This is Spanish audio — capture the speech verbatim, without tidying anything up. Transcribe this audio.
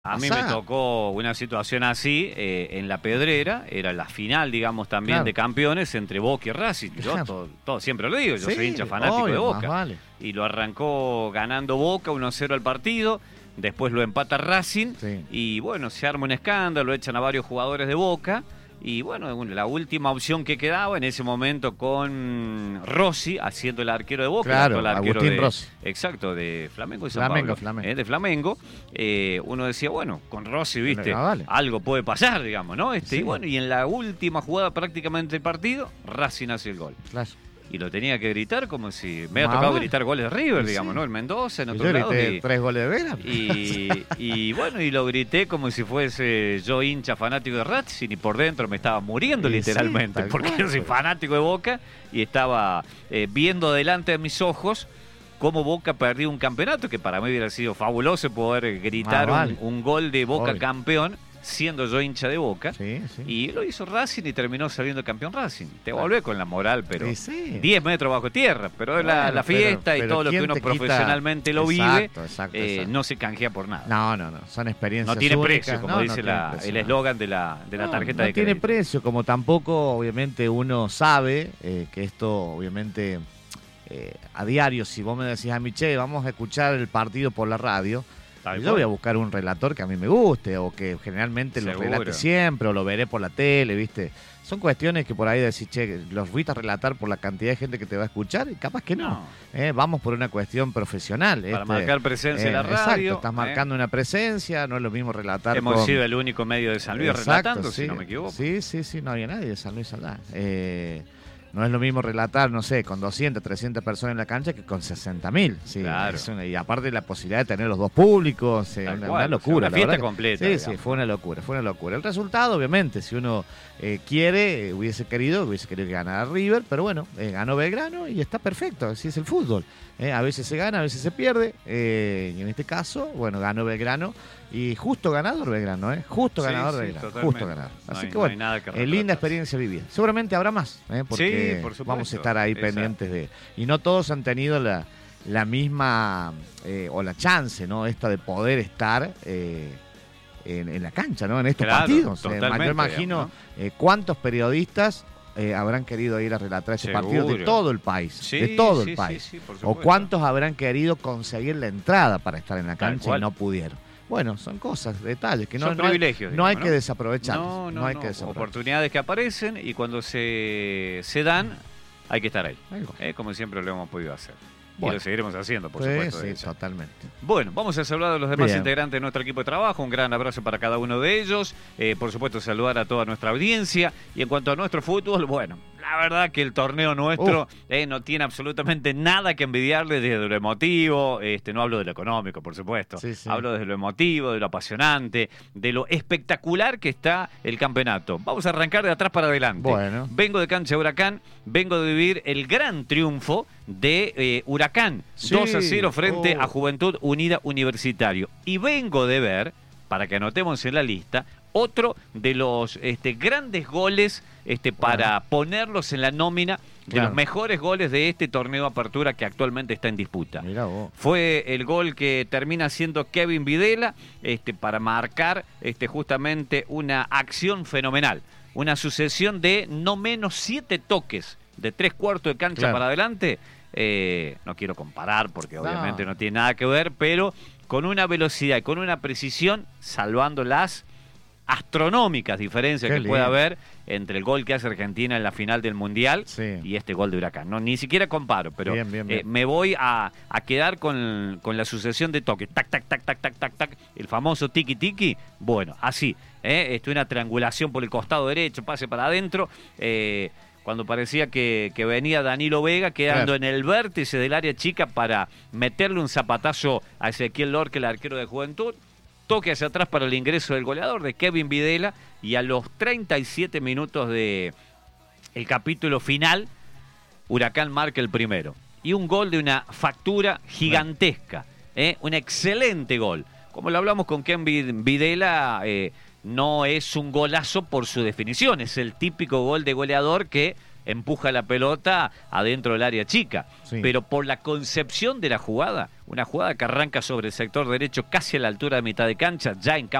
A mí me tocó una situación así eh, en La Pedrera, era la final, digamos, también claro. de campeones entre Boca y Racing. Yo claro. todo, todo, siempre lo digo, yo sí, soy hincha fanático obvio, de Boca. Vale. Y lo arrancó ganando Boca uno a cero al partido, después lo empata Racing sí. y bueno, se arma un escándalo, echan a varios jugadores de Boca. Y bueno, la última opción que quedaba en ese momento con Rossi, haciendo el arquero de Boca. Claro, el arquero Agustín de, Rossi. Exacto, de Flamengo y San Flamengo, Pablo. Flamengo. Eh, de Flamengo. Eh, uno decía, bueno, con Rossi, viste, ah, vale. algo puede pasar, digamos, ¿no? Este, sí. Y bueno, y en la última jugada prácticamente del partido, Racing hace el gol. Claro. Y lo tenía que gritar como si me había tocado gritar goles de River, sí. digamos, ¿no? El Mendoza, en otro yo lado. Grité y, tres goles de Vera. Y, y bueno, y lo grité como si fuese yo hincha fanático de Racing y por dentro me estaba muriendo y literalmente, sí, porque cual, yo soy fanático de Boca y estaba eh, viendo delante de mis ojos cómo Boca perdió un campeonato que para mí hubiera sido fabuloso poder gritar ah, vale. un, un gol de Boca Obvio. campeón, siendo yo hincha de Boca, sí, sí. y lo hizo Racing y terminó saliendo campeón Racing. Te volvé ah. con la moral, pero sí, sí. diez metros bajo tierra, pero bueno, la, la fiesta pero, pero y todo lo que uno profesionalmente quita... lo vive, exacto, exacto, eh, exacto. no se canjea por nada. No, no, no, son experiencias No tiene únicas. precio, como no, dice no la, precio, el eslogan de la, de la no, tarjeta no de crédito. No tiene precio, como tampoco, obviamente, uno sabe eh, que esto, obviamente, eh, a diario, si vos me decís a mí, che, vamos a escuchar el partido por la radio, Tal yo voy a buscar un relator que a mí me guste o que generalmente Seguro. lo relate siempre o lo veré por la tele, ¿viste? Son cuestiones que por ahí decís, che, los fuiste a relatar por la cantidad de gente que te va a escuchar y capaz que no. no. ¿eh? Vamos por una cuestión profesional. Para este, marcar presencia eh, en la radio. Exacto, estás marcando eh. una presencia, no es lo mismo relatar Hemos con... sido el único medio de San Luis exacto, relatando, sí, si no me equivoco. Sí, sí, sí, no había nadie de San Luis allá. Eh... No es lo mismo relatar, no sé, con doscientas, trescientas personas en la cancha que con sesenta mil. Sí, claro. una, y aparte la posibilidad de tener los dos públicos, eh, una, una locura. Una fiesta completa. Sí, digamos. sí, fue una locura, fue una locura. El resultado, obviamente, si uno eh, quiere, eh, hubiese querido, hubiese querido que ganara River, pero bueno, eh, ganó Belgrano y está perfecto, así es el fútbol. Eh, a veces se gana, a veces se pierde, eh, y en este caso, bueno, ganó Belgrano y justo ganador Belgrano, ¿eh? Justo sí, ganador sí, Belgrano, totalmente. justo ganador. Así no hay, que bueno, no hay eh, linda experiencia vivida. Seguramente habrá más, ¿eh? Porque sí, por supuesto. vamos a estar ahí Exacto. pendientes de... Y no todos han tenido la, la misma, eh, o la chance, ¿no? Esta de poder estar... Eh, en, en la cancha, ¿no? En estos claro, partidos. Eh, yo imagino digamos, ¿no? eh, cuántos periodistas Eh, habrán querido ir a relatar ese Seguro. partido de todo el país, sí, de todo sí, el país. Sí, sí, o cuántos habrán querido conseguir la entrada para estar en la cancha y no pudieron. Bueno, son cosas, detalles que no, son no privilegios. Hay, no digamos, hay ¿no? que desaprovechar. No, no, no hay no. que desaprovechar. Oportunidades que aparecen y cuando se, se dan, hay que estar ahí. Eh, como siempre lo hemos podido hacer. Bueno. Y lo seguiremos haciendo, por sí, supuesto. Sí, totalmente. Bueno, vamos a saludar a los demás Bien. integrantes de nuestro equipo de trabajo. Un gran abrazo para cada uno de ellos. Eh, por supuesto, saludar a toda nuestra audiencia. Y en cuanto a nuestro fútbol, bueno, la verdad que el torneo nuestro eh, no tiene absolutamente nada que envidiarle desde lo emotivo. Este, no hablo de lo económico, por supuesto. Sí, sí. Hablo desde lo emotivo, de lo apasionante, de lo espectacular que está el campeonato. Vamos a arrancar de atrás para adelante. Bueno. Vengo de cancha Huracán, vengo de vivir el gran triunfo de eh, Huracán, sí. dos a cero frente oh. a Juventud Unida Universitario. Y vengo de ver, para que anotemos en la lista, otro de los este, grandes goles este, para bueno. ponerlos en la nómina de claro. los mejores goles de este torneo de apertura que actualmente está en disputa. Mirá vos. Fue el gol que termina siendo Kevin Videla este, para marcar este, justamente una acción fenomenal. Una sucesión de no menos siete toques de tres cuartos de cancha claro. para adelante. Eh, no quiero comparar porque no. obviamente no tiene nada que ver, pero con una velocidad y con una precisión, salvando las astronómicas diferencias Qué que lindo. puede haber entre el gol que hace Argentina en la final del Mundial sí. y este gol de Huracán. No, ni siquiera comparo, pero bien, bien, bien. Eh, me voy a, a quedar con, con la sucesión de toques. Tac, tac, tac, tac, tac, tac, tac. El famoso tiki-tiki. Bueno, así. ¿eh? Este, una triangulación por el costado derecho, pase para adentro. Eh, cuando parecía que, que venía Danilo Vega quedando claro. en el vértice del área chica para meterle un zapatazo a Ezequiel Lorque, el arquero de Juventud. Toque hacia atrás para el ingreso del goleador, de Kevin Videla, y a los treinta y siete minutos de el capítulo final, Huracán marca el primero. Y un gol de una factura gigantesca, ¿eh? Un excelente gol. Como lo hablamos con Kevin Videla, eh, no es un golazo por su definición, es el típico gol de goleador que empuja la pelota adentro del área chica. Sí. Pero por la concepción de la jugada, Una jugada que arranca sobre el sector derecho casi a la altura de mitad de cancha, ya en campo